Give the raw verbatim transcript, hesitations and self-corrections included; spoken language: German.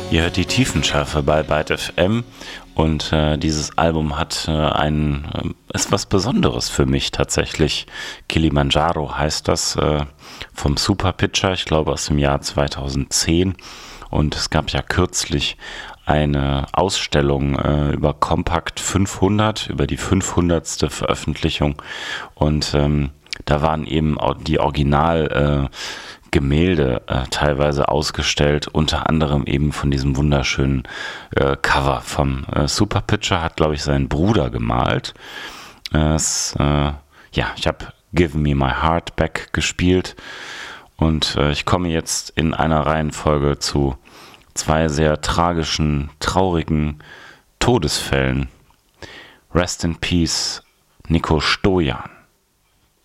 Ihr hört die Tiefenschärfe bei Byte F M und äh, dieses Album hat äh, ein, äh, ist was Besonderes für mich tatsächlich. Kilimanjaro heißt das, äh, vom Superpitcher, ich glaube aus dem Jahr zweitausendzehn, und es gab ja kürzlich eine Ausstellung äh, über Compact fünfhundert, über die fünfhundertste Veröffentlichung, und ähm, da waren eben auch die Original äh, Gemälde äh, teilweise ausgestellt, unter anderem eben von diesem wunderschönen äh, Cover vom äh, Superpitcher, hat, glaube ich, seinen Bruder gemalt. Äh, es, äh, ja, ich habe Give Me My Heart Back gespielt, und äh, ich komme jetzt in einer Reihenfolge zu zwei sehr tragischen, traurigen Todesfällen. Rest in Peace, Nico Stojan.